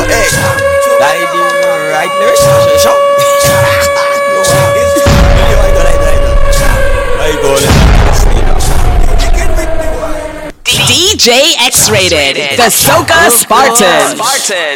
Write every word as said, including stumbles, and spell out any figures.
Hey, like the right lyrics. Show. D J X-Rated, the Soca Spartans.